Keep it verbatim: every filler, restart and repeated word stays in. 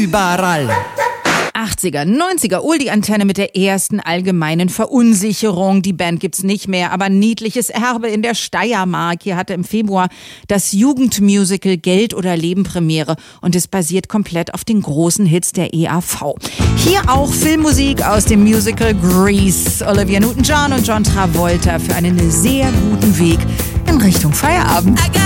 überall. achtziger, neunziger, Ul die Antenne mit der ersten allgemeinen Verunsicherung. Die Band gibt's nicht mehr, aber niedliches Erbe in der Steiermark. Hier hatte im Februar das Jugendmusical Geld oder Leben Premiere und es basiert komplett auf den großen Hits der E A V. Hier auch Filmmusik aus dem Musical Grease. Olivia Newton-John und John Travolta für einen sehr guten Weg in Richtung Feierabend.